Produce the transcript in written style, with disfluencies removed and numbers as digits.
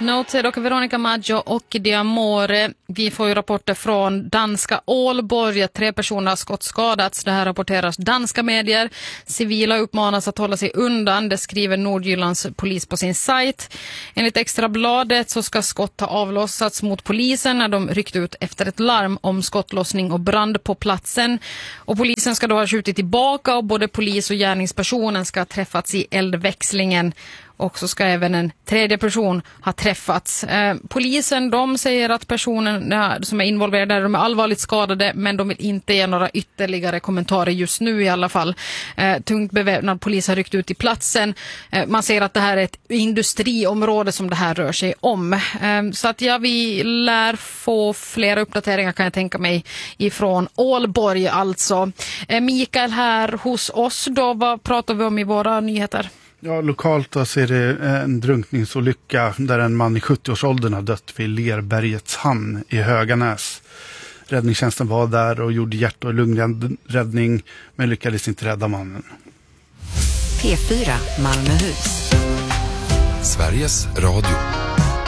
Notes är dock Veronica Maggio och Diamore. Vi får ju rapporter från danska Ålborg att 3 personer har skottskadats. Det här rapporteras danska medier. Civila uppmanas att hålla sig undan. Det skriver Nordjyllands polis på sin sajt. Enligt Extrabladet så ska skott ha avlossats mot polisen när de ryckte ut efter ett larm om skottlossning och brand på platsen. Och polisen ska då ha skjutit tillbaka och både polis och gärningspersonen ska ha träffats i eldväxlingen. Och så ska även en tredje person ha träffats. Polisen, de säger att personen som är involverade de är allvarligt skadade, men de vill inte ge några ytterligare kommentarer just nu i alla fall. Tungt beväpnad polis har ryckt ut i platsen. Man säger att det här är ett industriområde som det här rör sig om. Så att vi lär få flera uppdateringar kan jag tänka mig ifrån Ålborg alltså. Mikael här hos oss då, vad pratar vi om i våra nyheter? Ja, lokalt då ser det en drunkningsolycka där en man i 70-årsåldern har dött vid Lerbergets hamn i Höganäs. Räddningstjänsten var där och gjorde hjärt- och lungräddning men lyckades inte rädda mannen. P4 Malmöhus. Sveriges Radio.